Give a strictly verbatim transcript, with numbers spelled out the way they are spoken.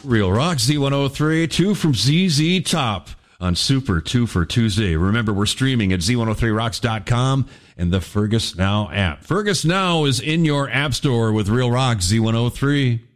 Real Rock Z one oh three, two from Z Z Top on Super two for Tuesday. Remember, we're streaming at Z one oh three rocks dot com and the Fergus Now app. Fergus Now is in your app store with Real Rock Z one oh three.